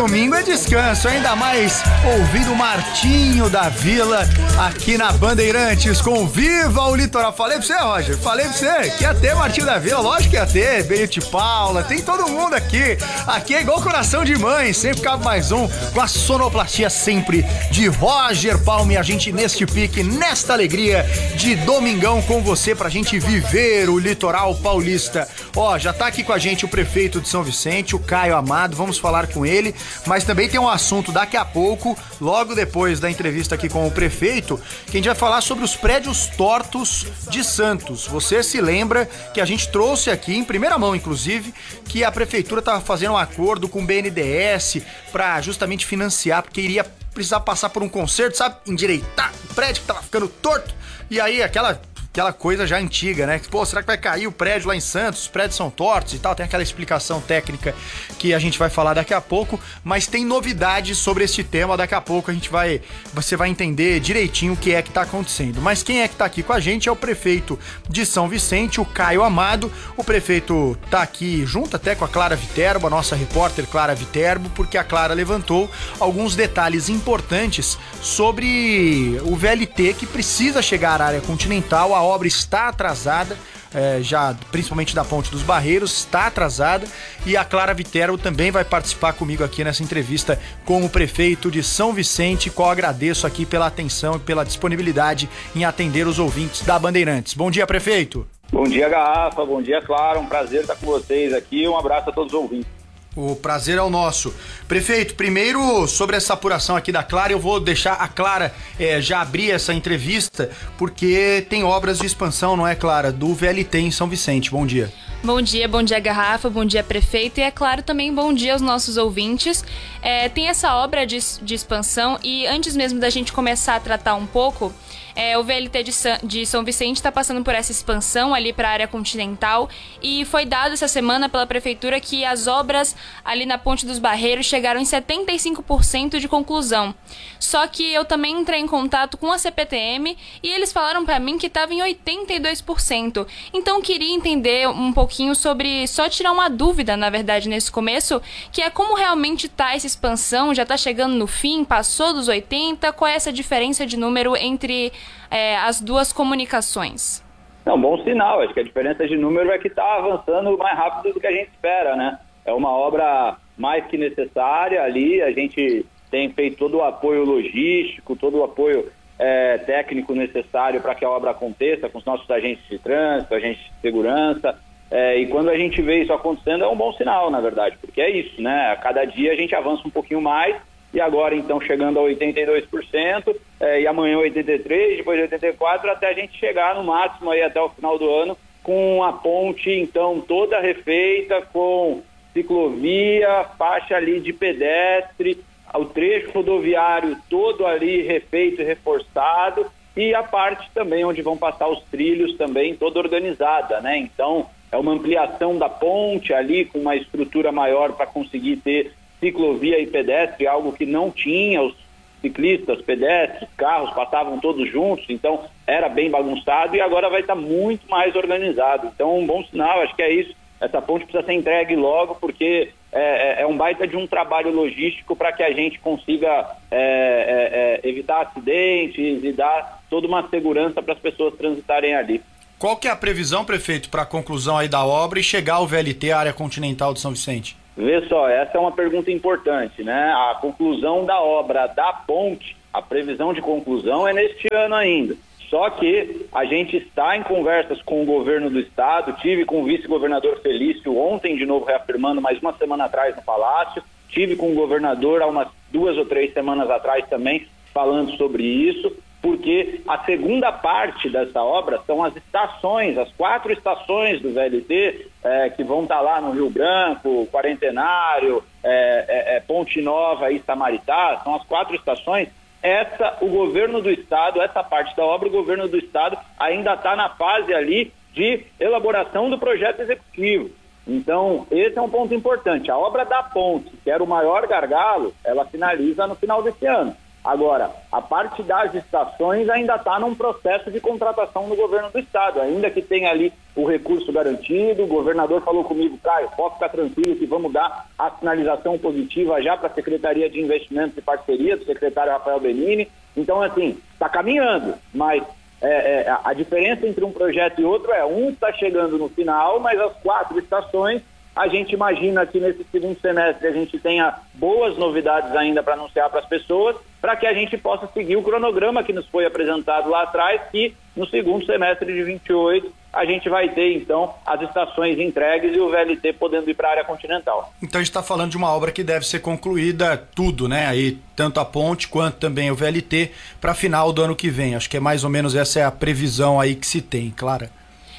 domingo é descanso, ainda mais ouvindo o Martinho da Vila aqui na Bandeirantes com Viva o Litoral. Falei pra você, Roger, falei pra você que ia ter Martinho da Vila, lógico que ia ter, Benito Paula, tem todo mundo aqui. Aqui é igual coração de mãe, sempre cabe mais um, com a sonoplastia sempre de Roger Palma, e a gente neste pique, nesta alegria de domingão com você, pra gente viver o litoral paulista. Ó, já tá aqui com a gente o prefeito de São Vicente, o Caio Amado, vamos falar com ele, mas também tem um assunto daqui a pouco, logo depois da entrevista aqui com o prefeito, que a gente vai falar sobre os prédios tortos de Santos. Você se lembra que a gente trouxe aqui, em primeira mão inclusive, que a prefeitura estava fazendo um acordo com o BNDES para justamente financiar, porque iria precisar passar por um conserto, sabe? Endireitar o prédio que tava ficando torto, e aí aquela coisa já antiga, né? Pô, será que vai cair o prédio lá em Santos? Os prédios são tortos e tal. Tem aquela explicação técnica que a gente vai falar daqui a pouco, mas tem novidades sobre esse tema. Daqui a pouco você vai entender direitinho o que é que tá acontecendo. Mas quem é que tá aqui com a gente é o prefeito de São Vicente, o Caio Amado. O prefeito tá aqui junto até com a Clara Viterbo, a nossa repórter Clara Viterbo, porque a Clara levantou alguns detalhes importantes sobre o VLT que precisa chegar à área continental. A obra está atrasada, já principalmente da Ponte dos Barreiros, está atrasada, e a Clara Viterbo também vai participar comigo aqui nessa entrevista com o prefeito de São Vicente, qual agradeço aqui pela atenção e pela disponibilidade em atender os ouvintes da Bandeirantes. Bom dia, prefeito. Bom dia, Garrafa, bom dia, Clara, um prazer estar com vocês aqui, um abraço a todos os ouvintes. O prazer é o nosso. Prefeito, primeiro sobre essa apuração aqui da Clara, eu vou deixar a Clara já abrir essa entrevista, porque tem obras de expansão, não é, Clara, do VLT em São Vicente. Bom dia. Bom dia, Garrafa, bom dia, prefeito, e é claro também bom dia aos nossos ouvintes. Tem essa obra de expansão, e antes mesmo da gente começar a tratar um pouco, o VLT de São Vicente está passando por essa expansão ali para a área continental, e foi dado essa semana pela prefeitura que as obras ali na Ponte dos Barreiros chegaram em 75% de conclusão. Só que eu também entrei em contato com a CPTM e eles falaram para mim que estava em 82%. Então eu queria entender um pouquinho sobre, só tirar uma dúvida, na verdade, nesse começo, que é como realmente está essa expansão, já está chegando no fim, passou dos 80%, qual é essa diferença de número entre as duas comunicações? Não, bom sinal, acho que a diferença de número é que está avançando mais rápido do que a gente espera, né? É uma obra mais que necessária ali, a gente tem feito todo o apoio logístico, todo o apoio técnico necessário para que a obra aconteça, com os nossos agentes de trânsito, agentes de segurança, e quando a gente vê isso acontecendo é um bom sinal, na verdade, porque é isso, né? A cada dia a gente avança um pouquinho mais, e agora então chegando a 82%, e amanhã 83%, depois 84%, até a gente chegar no máximo aí até o final do ano, com a ponte então toda refeita, com ciclovia, faixa ali de pedestre, o trecho rodoviário todo ali refeito e reforçado, e a parte também onde vão passar os trilhos também toda organizada, né? Então é uma ampliação da ponte ali com uma estrutura maior para conseguir ter ciclovia e pedestre, algo que não tinha. Os ciclistas, pedestres, carros passavam todos juntos, então era bem bagunçado, e agora vai estar muito mais organizado. Então um bom sinal, acho que é isso. Essa ponte precisa ser entregue logo, porque é um baita de um trabalho logístico para que a gente consiga evitar acidentes e dar toda uma segurança para as pessoas transitarem ali. Qual que é a previsão, prefeito, para a conclusão aí da obra e chegar ao VLT, a área continental de São Vicente? Vê só, essa é uma pergunta importante, né? A conclusão da obra da ponte, a previsão de conclusão é neste ano ainda. Só que a gente está em conversas com o governo do estado, tive com o vice-governador Felício ontem, de novo reafirmando, mais uma semana atrás no Palácio, tive com o governador há umas 2 ou 3 semanas atrás também, falando sobre isso, porque a segunda parte dessa obra são as estações, as 4 estações do VLT, que vão estar lá no Rio Branco, Quarentenário, Ponte Nova e Samaritá, são as 4 estações. O governo do estado, essa parte da obra, o governo do estado ainda está na fase ali de elaboração do projeto executivo. Então, esse é um ponto importante. A obra da ponte, que era o maior gargalo, ela finaliza no final desse ano. Agora, a parte das estações ainda está num processo de contratação no governo do estado, ainda que tenha ali o recurso garantido. O governador falou comigo: Caio, pode ficar tranquilo que vamos dar a sinalização positiva já para a Secretaria de Investimentos e Parceria, do secretário Rafael Benini. Então, assim, está caminhando, mas a diferença entre um projeto e outro um está chegando no final, mas as 4 estações, a gente imagina que nesse segundo semestre a gente tenha boas novidades ainda para anunciar para as pessoas, para que a gente possa seguir o cronograma que nos foi apresentado lá atrás, que no segundo semestre de 28 a gente vai ter, então, as estações entregues e o VLT podendo ir para a área continental. Então a gente está falando de uma obra que deve ser concluída tudo, né? Aí, tanto a ponte quanto também o VLT para final do ano que vem. Acho que é mais ou menos essa é a previsão aí que se tem, Clara.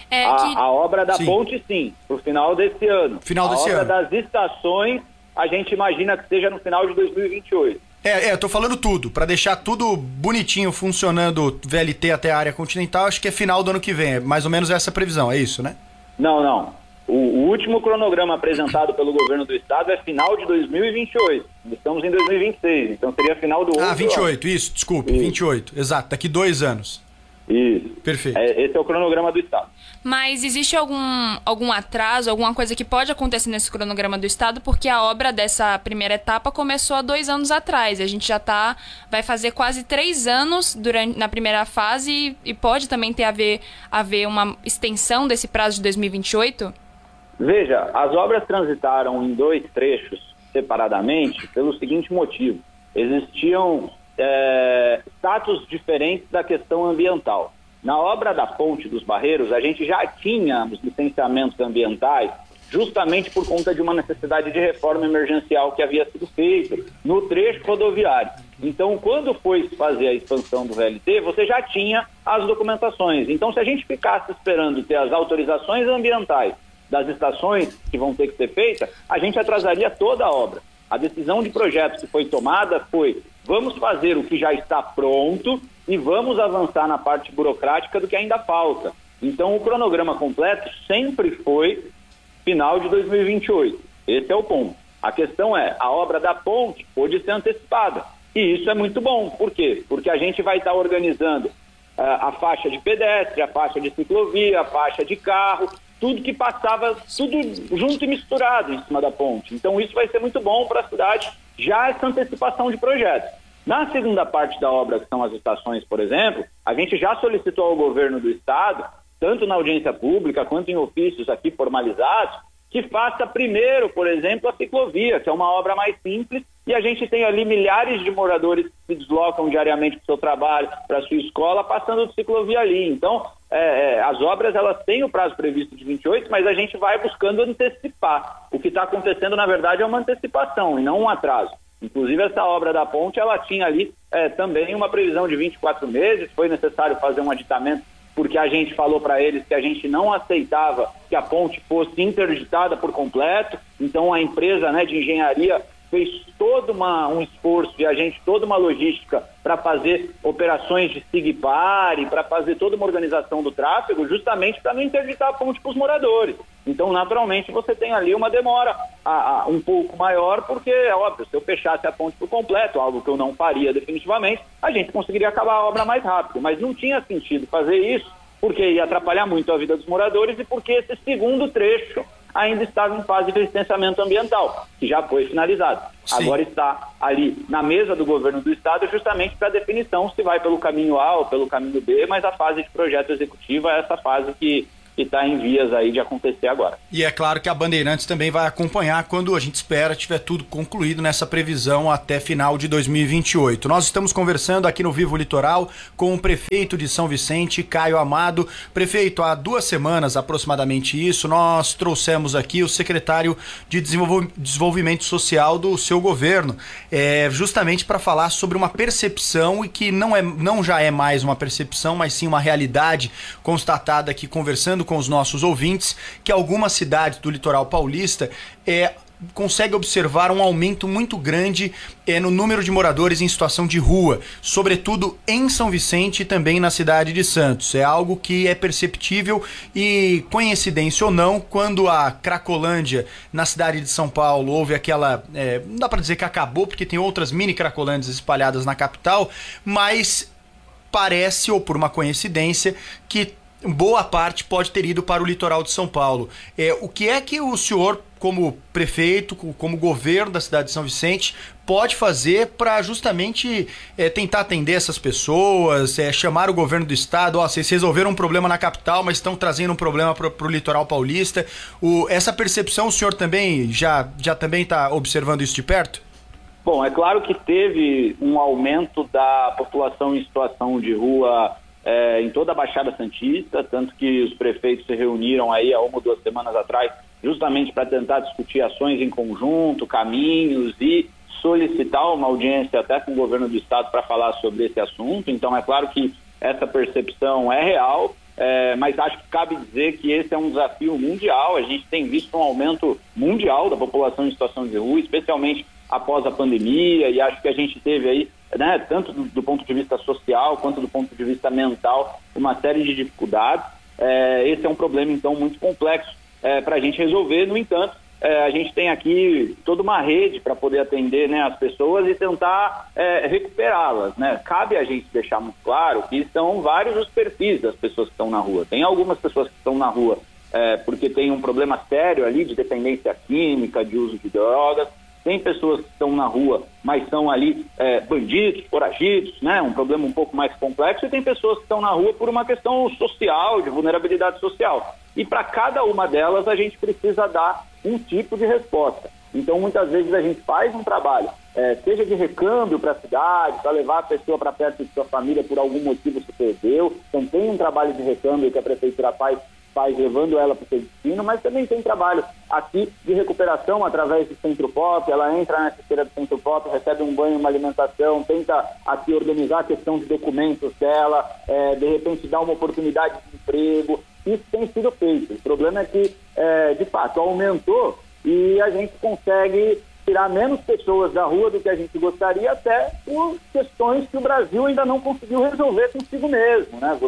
A obra da ponte, sim, para o final desse ano. A obra das estações, a gente imagina que seja no final de 2028. Eu tô falando tudo, para deixar tudo bonitinho, funcionando, VLT até a área continental, acho que é final do ano que vem, é mais ou menos essa previsão, é isso, né? Não. O último cronograma apresentado pelo governo do estado é final de 2028. Estamos em 2026, então seria final do outro 28, ano. Isso, desculpe, isso. 28, exato, daqui 2 anos. Isso. Perfeito. Esse é o cronograma do estado. Mas existe algum atraso, alguma coisa que pode acontecer nesse cronograma do estado, porque a obra dessa primeira etapa começou há 2 anos atrás. A gente já vai fazer quase 3 anos na primeira fase e pode também haver uma extensão desse prazo de 2028? Veja, as obras transitaram em 2 trechos separadamente pelo seguinte motivo: existiam status diferentes da questão ambiental. Na obra da Ponte dos Barreiros, a gente já tinha os licenciamentos ambientais justamente por conta de uma necessidade de reforma emergencial que havia sido feita no trecho rodoviário. Então, quando foi fazer a expansão do VLT, você já tinha as documentações. Então, se a gente ficasse esperando ter as autorizações ambientais das estações que vão ter que ser feitas, a gente atrasaria toda a obra. A decisão de projeto que foi tomada foi: vamos fazer o que já está pronto e vamos avançar na parte burocrática do que ainda falta. Então, o cronograma completo sempre foi final de 2028. Esse é o ponto. A questão a obra da ponte pode ser antecipada. E isso é muito bom. Por quê? Porque a gente vai estar organizando a faixa de pedestre, a faixa de ciclovia, a faixa de carro, tudo que passava, tudo junto e misturado em cima da ponte. Então, isso vai ser muito bom para a cidade, já essa antecipação de projetos. Na segunda parte da obra, que são as estações, por exemplo, a gente já solicitou ao governo do estado, tanto na audiência pública quanto em ofícios aqui formalizados, que faça primeiro, por exemplo, a ciclovia, que é uma obra mais simples, e a gente tem ali milhares de moradores que se deslocam diariamente para o seu trabalho, para a sua escola, passando de ciclovia ali. Então, as obras elas têm o prazo previsto de 28, mas a gente vai buscando antecipar. O que está acontecendo, na verdade, é uma antecipação e não um atraso. Inclusive, essa obra da ponte, ela tinha ali também uma previsão de 24 meses, foi necessário fazer um aditamento, porque a gente falou para eles que a gente não aceitava que a ponte fosse interditada por completo. Então, a empresa de engenharia fez todo um esforço e a gente toda uma logística para fazer operações de SIGPAR e para fazer toda uma organização do tráfego, justamente para não interditar a ponte para os moradores. Então, naturalmente, você tem ali uma demora um pouco maior, porque, é óbvio, se eu fechasse a ponte por completo, algo que eu não faria definitivamente, a gente conseguiria acabar a obra mais rápido. Mas não tinha sentido fazer isso, porque ia atrapalhar muito a vida dos moradores e porque esse segundo trecho ainda estava em fase de licenciamento ambiental, que já foi finalizado. Sim. Agora está ali na mesa do governo do estado justamente para definição se vai pelo caminho A ou pelo caminho B, mas a fase de projeto executivo é essa fase que está em vias aí de acontecer agora. E é claro que a Bandeirantes também vai acompanhar quando a gente espera tiver tudo concluído nessa previsão até final de 2028. Nós estamos conversando aqui no Vivo Litoral com o prefeito de São Vicente, Caio Amado. Prefeito, há 2 semanas aproximadamente isso, nós trouxemos aqui o secretário de Desenvolvimento Social do seu governo, justamente para falar sobre uma percepção e que não já é mais uma percepção, mas sim uma realidade constatada aqui conversando com os nossos ouvintes, que algumas cidades do litoral paulista consegue observar um aumento muito grande no número de moradores em situação de rua, sobretudo em São Vicente e também na cidade de Santos. É algo que é perceptível e, coincidência ou não, quando a Cracolândia na cidade de São Paulo houve aquela... não dá para dizer que acabou, porque tem outras mini Cracolândias espalhadas na capital, mas parece, ou por uma coincidência, que boa parte pode ter ido para o litoral de São Paulo. O que é que o senhor, como prefeito, como governo da cidade de São Vicente, pode fazer para justamente tentar atender essas pessoas, chamar o governo do estado? Vocês resolveram um problema na capital, mas estão trazendo um problema para o litoral paulista. Essa percepção, o senhor também já também está observando isso de perto? Bom, é claro que teve um aumento da população em situação de rua em toda a Baixada Santista, tanto que os prefeitos se reuniram aí há 1 ou 2 semanas atrás justamente para tentar discutir ações em conjunto, caminhos e solicitar uma audiência até com o governo do estado para falar sobre esse assunto. Então é claro que essa percepção é real, mas acho que cabe dizer que esse é um desafio mundial. A gente tem visto um aumento mundial da população em situação de rua, especialmente após a pandemia, e acho que a gente teve aí, né, tanto do ponto de vista social quanto do ponto de vista mental, uma série de dificuldades. Esse é um problema, então, muito complexo para a gente resolver. No entanto, a gente tem aqui toda uma rede para poder atender, né, as pessoas e tentar recuperá-las, né? Cabe a gente deixar muito claro que são vários os perfis das pessoas que estão na rua. Tem algumas pessoas que estão na rua porque tem um problema sério ali de dependência química, de uso de drogas. Tem pessoas que estão na rua, mas são ali bandidos, foragidos, né? Um problema um pouco mais complexo. E tem pessoas que estão na rua por uma questão social, de vulnerabilidade social. E para cada uma delas a gente precisa dar um tipo de resposta. Então, muitas vezes a gente faz um trabalho, seja de recâmbio para a cidade, para levar a pessoa para perto de sua família, por algum motivo se perdeu. Então, tem um trabalho de recâmbio que a prefeitura faz levando ela para o seu destino, mas também tem trabalho aqui de recuperação através do Centro Pop. Ela entra na esteira do Centro Pop, recebe um banho, uma alimentação, tenta aqui organizar a questão de documentos dela, de repente dar uma oportunidade de emprego. Isso tem sido feito. O problema é que, de fato, aumentou e a gente consegue tirar menos pessoas da rua do que a gente gostaria, até por questões que o Brasil ainda não conseguiu resolver consigo mesmo, né?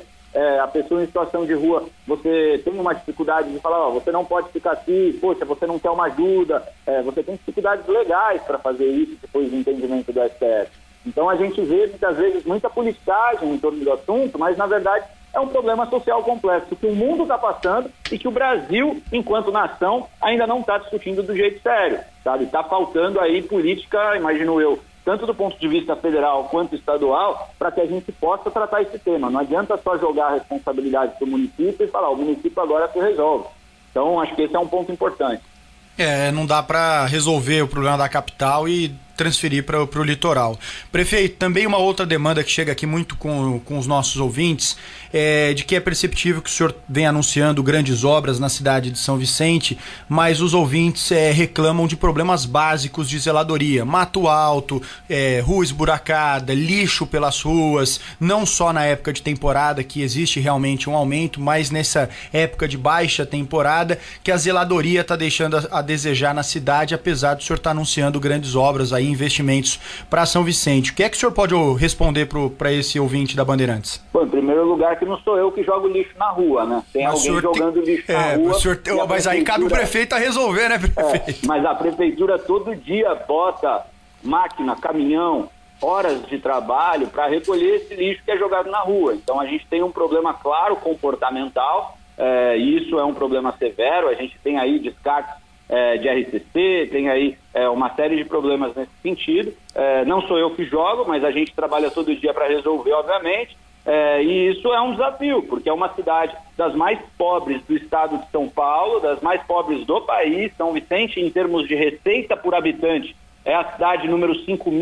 A pessoa em situação de rua, você tem uma dificuldade de falar, você não pode ficar aqui, poxa, você não quer uma ajuda, você tem dificuldades legais para fazer isso depois do entendimento do STF. Então a gente vê muitas vezes muita politicagem em torno do assunto, mas na verdade é um problema social complexo que o mundo está passando e que o Brasil, enquanto nação, ainda não está discutindo do jeito sério, sabe? Está faltando aí política, imagino eu, tanto do ponto de vista federal quanto estadual, para que a gente possa tratar esse tema. Não adianta só jogar a responsabilidade para o município e falar, o município agora se resolve. Então, acho que esse é um ponto importante. Não dá para resolver o problema da capital e transferir para o litoral. Prefeito, também uma outra demanda que chega aqui muito com os nossos ouvintes é de que é perceptível que o senhor vem anunciando grandes obras na cidade de São Vicente, mas os ouvintes reclamam de problemas básicos de zeladoria, mato alto, rua esburacada, lixo pelas ruas, não só na época de temporada, que existe realmente um aumento, mas nessa época de baixa temporada, que a zeladoria está deixando a desejar na cidade, apesar do senhor estar anunciando grandes obras aí, investimentos para São Vicente. O que é que o senhor pode responder para esse ouvinte da Bandeirantes? Bom, em primeiro lugar, que não sou eu que jogo lixo na rua, né? Tem mas alguém jogando lixo na rua. Mas aí cabe o prefeito a resolver, né, prefeito? Mas a prefeitura todo dia bota máquina, caminhão, horas de trabalho para recolher esse lixo que é jogado na rua. Então a gente tem um problema claro comportamental, e isso é um problema severo. A gente tem aí descartes de RCC, tem aí uma série de problemas nesse sentido. Não sou eu que jogo, mas a gente trabalha todo dia para resolver, obviamente, e isso é um desafio, porque é uma cidade das mais pobres do estado de São Paulo, das mais pobres do país. São Vicente, em termos de receita por habitante, é a cidade número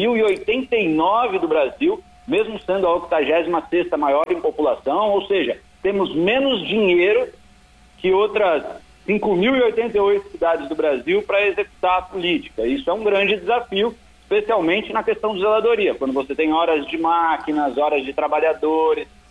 5.089 do Brasil, mesmo sendo a 86ª maior em população, ou seja, temos menos dinheiro que outras 5.088 cidades do Brasil para executar a política. Isso é um grande desafio, especialmente na questão de zeladoria, quando você tem horas de máquinas, horas de trabalhadores,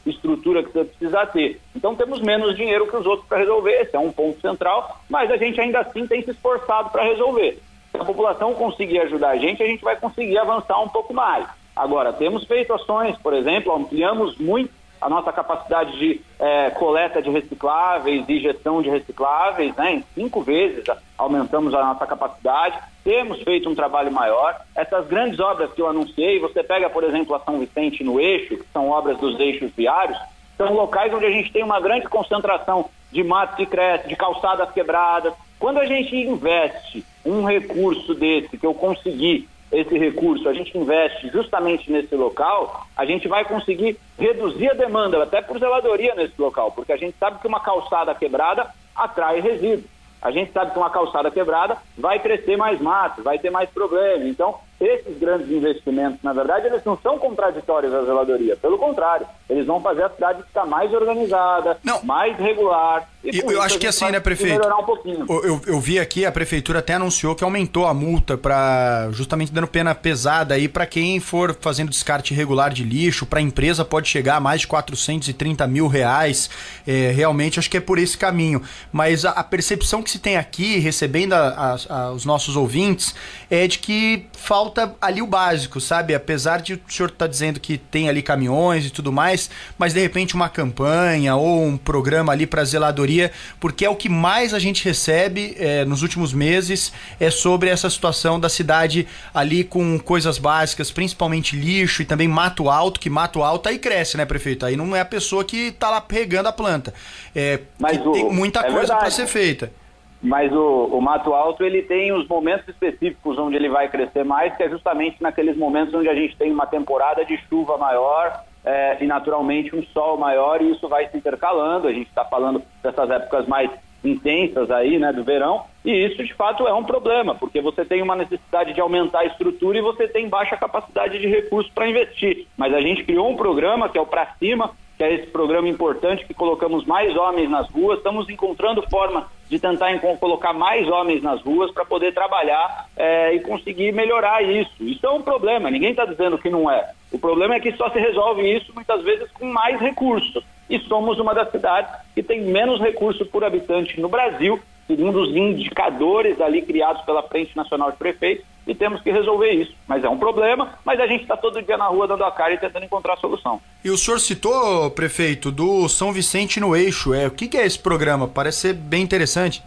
estrutura que você precisa ter. Então temos menos dinheiro que os outros para resolver, esse é um ponto central, mas a gente ainda assim tem se esforçado para resolver. Se a população conseguir ajudar a gente vai conseguir avançar um pouco mais. Agora, temos feito ações, por exemplo, ampliamos muito a nossa capacidade de coleta de recicláveis e gestão de recicláveis, né? Em 5 vezes aumentamos a nossa capacidade, temos feito um trabalho maior. Essas grandes obras que eu anunciei, você pega, por exemplo, a São Vicente no Eixo, que são obras dos eixos viários, são locais onde a gente tem uma grande concentração de mato que cresce, de calçadas quebradas. Quando a gente investe um recurso desse, que eu consegui esse recurso, a gente investe justamente nesse local, a gente vai conseguir reduzir a demanda, até por zeladoria nesse local, porque a gente sabe que uma calçada quebrada atrai resíduos. A gente sabe que uma calçada quebrada vai crescer mais mato, vai ter mais problema. Então, esses grandes investimentos, na verdade, eles não são contraditórios à zeladoria. Pelo contrário, eles vão fazer a cidade ficar mais organizada, mais regular. E eu acho que assim, né, prefeito? Melhorar um pouquinho. Eu vi aqui, a prefeitura até anunciou que aumentou a multa, para justamente dando pena pesada aí para quem for fazendo descarte irregular de lixo. Para a empresa pode chegar a mais de 430 mil reais. Realmente acho que é por esse caminho. Mas a percepção que se tem aqui, recebendo os nossos ouvintes, é de que falta ali o básico, sabe? Apesar de o senhor estar dizendo que tem ali caminhões e tudo mais, mas de repente uma campanha ou um programa ali para zeladoria, porque é o que mais a gente recebe nos últimos meses, é sobre essa situação da cidade ali com coisas básicas, principalmente lixo e também mato alto, que mato alto aí cresce, né, prefeito? Aí não é a pessoa que está lá regando a planta. Mas tem muita coisa para ser feita. Mas o mato alto, ele tem os momentos específicos onde ele vai crescer mais, que é justamente naqueles momentos onde a gente tem uma temporada de chuva maior e naturalmente um sol maior, e isso vai se intercalando. A gente está falando dessas épocas mais intensas aí, né, do verão, e isso de fato é um problema, porque você tem uma necessidade de aumentar a estrutura e você tem baixa capacidade de recursos para investir. Mas a gente criou um programa que é o Pra Cima, que é esse programa importante que colocamos mais homens nas ruas. Estamos encontrando forma de tentar colocar mais homens nas ruas para poder trabalhar e conseguir melhorar isso. Isso é um problema, ninguém está dizendo que não é. O problema é que só se resolve isso muitas vezes com mais recursos. E somos uma das cidades que tem menos recursos por habitante no Brasil, segundo os indicadores ali criados pela Frente Nacional de Prefeitos, e temos que resolver isso. Mas é um problema, mas a gente está todo dia na rua dando a cara e tentando encontrar a solução. E o senhor citou, prefeito, do São Vicente no Eixo. O que é esse programa? Parece ser bem interessante.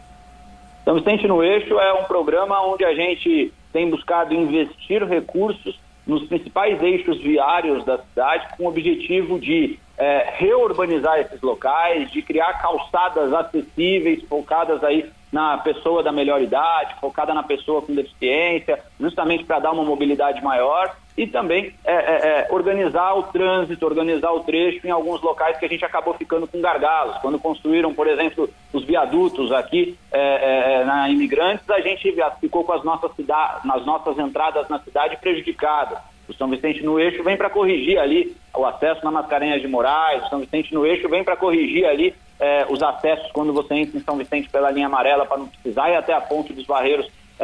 São Vicente no Eixo é um programa onde a gente tem buscado investir recursos nos principais eixos viários da cidade, com o objetivo de reurbanizar esses locais, de criar calçadas acessíveis, focadas aí na pessoa da melhor idade, focada na pessoa com deficiência, justamente para dar uma mobilidade maior, e também organizar o trânsito, organizar o trecho em alguns locais que a gente acabou ficando com gargalos. Quando construíram, por exemplo, os viadutos aqui na Imigrantes, a gente ficou com as nossas entradas na cidade prejudicadas. O São Vicente no Eixo vem para corrigir ali o acesso na Mascarenhas de Moraes, o São Vicente no Eixo vem para corrigir ali os acessos quando você entra em São Vicente pela linha amarela, para não precisar ir até a Ponte dos Barreiros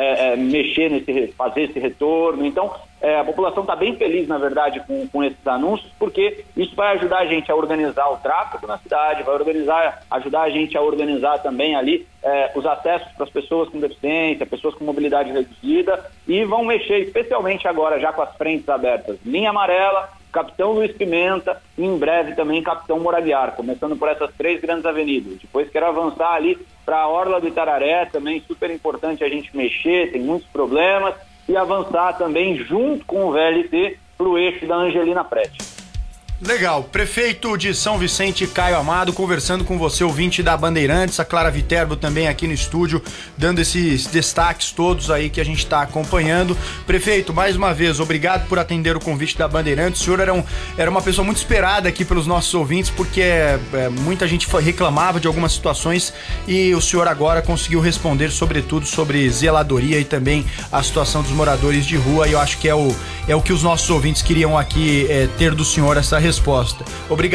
fazer esse retorno. Então, a população está bem feliz, na verdade, com esses anúncios, porque isso vai ajudar a gente a organizar o tráfego na cidade, vai ajudar a gente a organizar também ali os acessos para as pessoas com deficiência, pessoas com mobilidade reduzida, e vão mexer especialmente agora já com as frentes abertas. Linha amarela, Capitão Luiz Pimenta e em breve também Capitão Moraguiar, começando por essas 3 grandes avenidas. Depois quero avançar ali para a Orla do Itararé, também super importante a gente mexer, tem muitos problemas, e avançar também junto com o VLT para o eixo da Angelina Prete. Legal, prefeito de São Vicente, Caio Amado, conversando com você, ouvinte da Bandeirantes, a Clara Viterbo também aqui no estúdio, dando esses destaques todos aí que a gente está acompanhando. Prefeito, mais uma vez, obrigado por atender o convite da Bandeirantes. O senhor era uma pessoa muito esperada aqui pelos nossos ouvintes, porque muita gente reclamava de algumas situações e o senhor agora conseguiu responder, sobretudo, sobre zeladoria e também a situação dos moradores de rua, e eu acho que é o que os nossos ouvintes queriam aqui ter do senhor essa resposta. Obrigado.